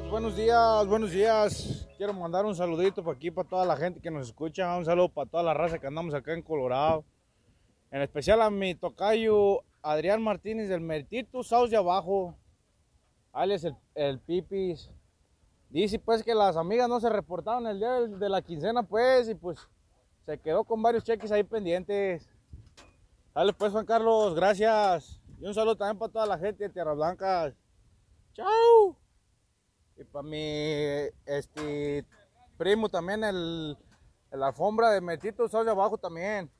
buenos días, buenos días. Quiero mandar un saludito para aquí, para toda la gente que nos escucha. Un saludo para toda la raza que andamos acá en Colorado. En especial a mi tocayo Adrián Martínez del Mertito South de Abajo, alias el Pipis. Dice pues que las amigas no se reportaron el día de la quincena pues, y pues se quedó con varios cheques ahí pendientes. Dale pues, Juan Carlos, gracias. Y un saludo también para toda la gente de Tierras Blancas. Chao. Y para mi primo también, el alfombra de Mertito South de Abajo también.